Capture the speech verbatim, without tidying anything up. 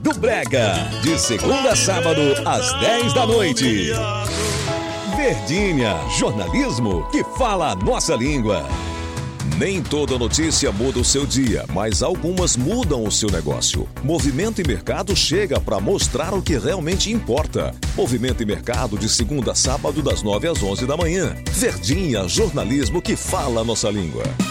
do Brega, de segunda a sábado, às dez da noite. Verdinha, jornalismo que fala a nossa língua. Nem toda notícia muda o seu dia, mas algumas mudam o seu negócio. Movimento e Mercado chega para mostrar o que realmente importa. Movimento e Mercado de segunda a sábado, das nove às onze da manhã. Verdinha, jornalismo que fala a nossa língua.